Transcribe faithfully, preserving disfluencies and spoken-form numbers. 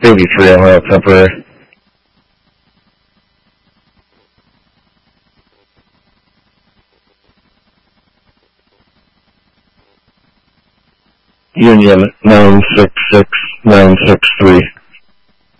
eighty-three on rail temporary. Union nine six six nine six three.